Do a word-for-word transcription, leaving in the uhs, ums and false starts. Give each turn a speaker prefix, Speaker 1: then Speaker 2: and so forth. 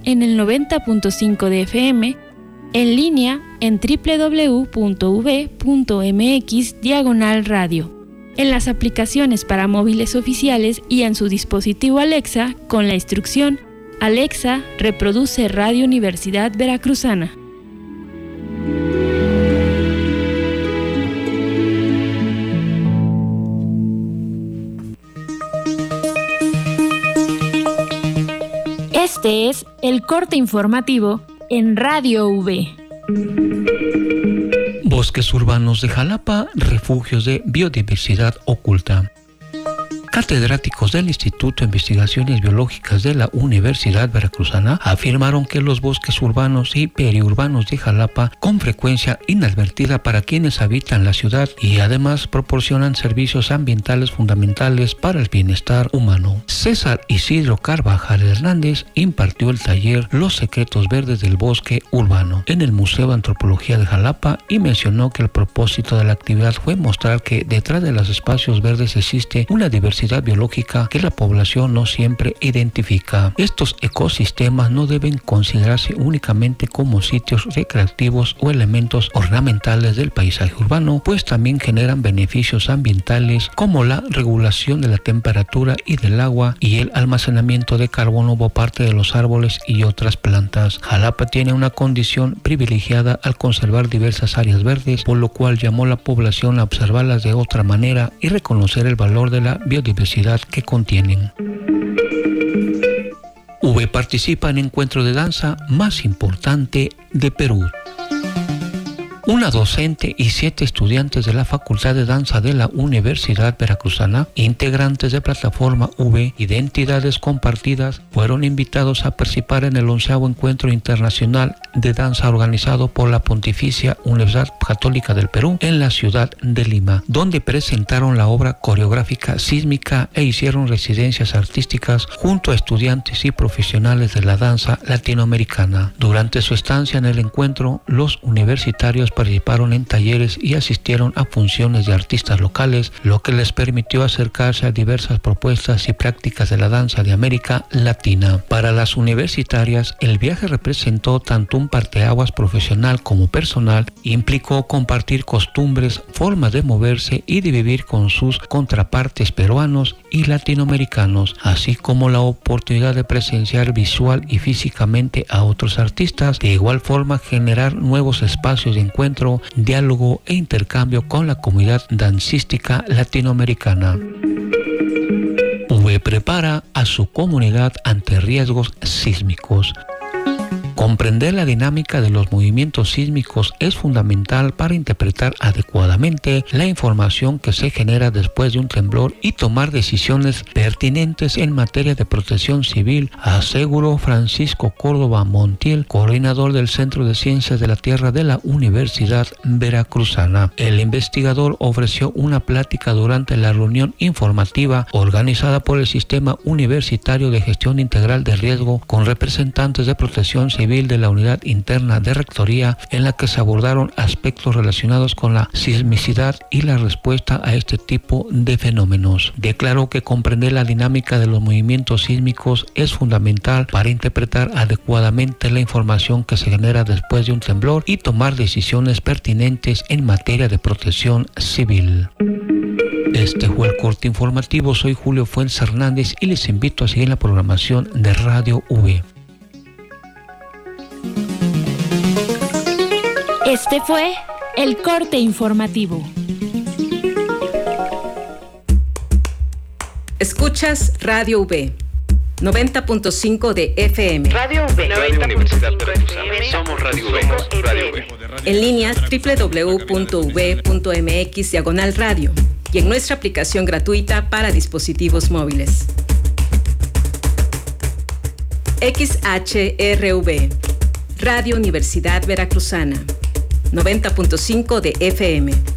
Speaker 1: en el noventa punto cinco de F M, en línea en doble u doble u doble u punto u v punto m x diagonal radio, en las aplicaciones para móviles oficiales y en su dispositivo Alexa con la instrucción Alexa, reproduce Radio Universidad Veracruzana. Este es el corte informativo en Radio V.
Speaker 2: Bosques urbanos de Jalapa, refugios de biodiversidad oculta. Catedráticos del Instituto de Investigaciones Biológicas de la Universidad Veracruzana afirmaron que los bosques urbanos y periurbanos de Jalapa, con frecuencia inadvertida para quienes habitan la ciudad y además proporcionan servicios ambientales fundamentales para el bienestar humano. César Isidro Carvajal Hernández impartió el taller Los secretos verdes del bosque urbano en el Museo de Antropología de Jalapa y mencionó que el propósito de la actividad fue mostrar que detrás de los espacios verdes existe una diversidad biológica que la población no siempre identifica. Estos ecosistemas no deben considerarse únicamente como sitios recreativos o elementos ornamentales del paisaje urbano, pues también generan beneficios ambientales como la regulación de la temperatura y del agua y el almacenamiento de carbono por parte de los árboles y otras plantas. Jalapa tiene una condición privilegiada al conservar diversas áreas verdes, por lo cual llamó a la población a observarlas de otra manera y reconocer el valor de la biodiversidad que contienen. V participa en encuentro de danza más importante de Perú. Una docente y siete estudiantes de la Facultad de Danza de la Universidad Veracruzana, integrantes de Plataforma V Identidades Compartidas, fueron invitados a participar en el onceavo Encuentro Internacional de Danza organizado por la Pontificia Universidad Católica del Perú en la ciudad de Lima, donde presentaron la obra coreográfica sísmica e hicieron residencias artísticas junto a estudiantes y profesionales de la danza latinoamericana. Durante su estancia en el encuentro, los universitarios participaron en talleres y asistieron a funciones de artistas locales, lo que les permitió acercarse a diversas propuestas y prácticas de la danza de América Latina. Para las universitarias, el viaje representó tanto un parteaguas profesional como personal, implicó compartir costumbres, formas de moverse y de vivir con sus contrapartes peruanos y latinoamericanos, así como la oportunidad de presenciar visual y físicamente a otros artistas, de igual forma generar nuevos espacios de encuentro, diálogo e intercambio con la comunidad dancística latinoamericana. V prepara a su comunidad ante riesgos sísmicos. Comprender la dinámica de los movimientos sísmicos es fundamental para interpretar adecuadamente la información que se genera después de un temblor y tomar decisiones pertinentes en materia de protección civil, aseguró Francisco Córdoba Montiel, coordinador del Centro de Ciencias de la Tierra de la Universidad Veracruzana. El investigador ofreció una plática durante la reunión informativa organizada por el Sistema Universitario de Gestión Integral de Riesgo con representantes de protección civil de la Unidad Interna de Rectoría, en la que se abordaron aspectos relacionados con la sismicidad y la respuesta a este tipo de fenómenos. Declaró que comprender la dinámica de los movimientos sísmicos es fundamental para interpretar adecuadamente la información que se genera después de un temblor y tomar decisiones pertinentes en materia de protección civil. Este fue el corte informativo. Soy Julio Fuentes Hernández y les invito a seguir la programación de Radio V.
Speaker 1: Este fue el corte informativo.
Speaker 3: Escuchas Radio V, noventa punto cinco de F M.
Speaker 4: Radio V.
Speaker 5: Radio Universidad Veracruzana. Somos Radio V. Somos Radio V.
Speaker 3: En línea doble u doble u doble u punto u v punto m x diagonal radio y en nuestra aplicación gratuita para dispositivos móviles. X H R V, Radio Universidad Veracruzana, noventa punto cinco de F M.